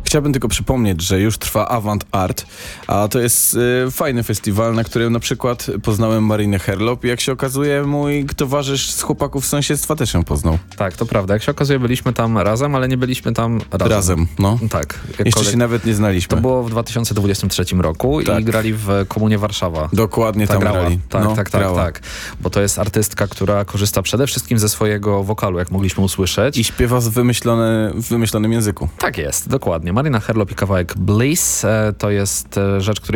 Chciałbym tylko przypomnieć, że już trwa Avant Art, a to jest fajny festiwal, na którym na przykład poznałem Marinę Herlop i jak się okazuje, mój towarzysz z chłopaków z sąsiedztwa też ją poznał. Tak, to prawda. Jak się okazuje, byliśmy tam razem, ale nie byliśmy tam razem. No. Tak. Jeszcze się nawet nie znaliśmy. To było w 2023 roku i grali w Komunie Warszawa. Dokładnie tam grali. Tak. Bo to jest artystka, która korzysta przede wszystkim ze swojego wokalu, jak mogliśmy usłyszeć. I śpiewa w wymyślonym języku. Tak jest, dokładnie. Marina Herlop i kawałek Bliss to jest rzecz, której